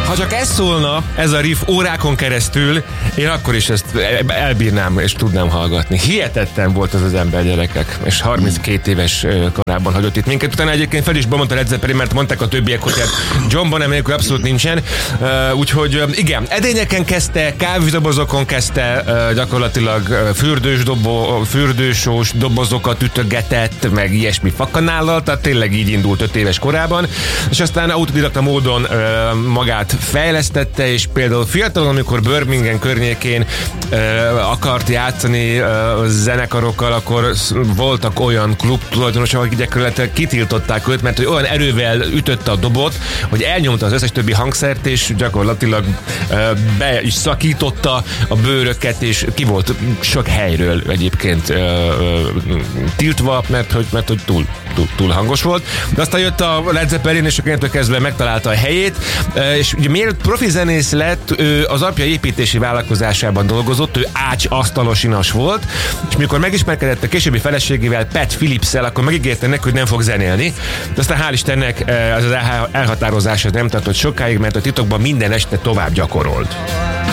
Ha csak ez szólna, ez a riff órákon keresztül, én akkor is ezt elbírnám és tudnám hallgatni. Hihetetlen volt az ember, gyerekek, és 32 éves korában hagyott itt minket. Utána egyébként fel is bomont a Led Zeppelin, mert mondták a többiek, hogy John Bonham nélkül abszolút nincsen. Úgyhogy igen, edényeken kezdte, kávédobozokon kezdte, gyakorlatilag fürdősós dobozokat ütögetett, meg ilyesmi fakanállal, tehát tényleg így indult 5 éves korában, és aztán autodidakta módon magát fejlesztette, és például fiatalon, amikor Birmingham környékén akart játszani zenekarokkal, akkor voltak olyan klub tulajdonosok, akik gyakorlatilag kitiltották őt, mert hogy olyan erővel ütötte a dobot, hogy elnyomta az összes többi hangszert, és gyakorlatilag be is szakította a bőröket, és ki volt sok helyről egyébként tiltva, mert hogy túl hangos volt. De aztán jött a Led Zeppelin, és akkor kezdve megtalálta a helyét, és ugye mielőtt profi zenész lett, ő az apja építési vállalkozásában dolgozott, ő asztalosinas volt, és mikor megismerkedett a későbbi feleségével, Pat Phillips-szel, akkor megígérte neki, hogy nem fog zenélni. De aztán hál' Istennek ez az elhatározás nem tartott sokáig, mert a titokban minden este tovább gyakorolt.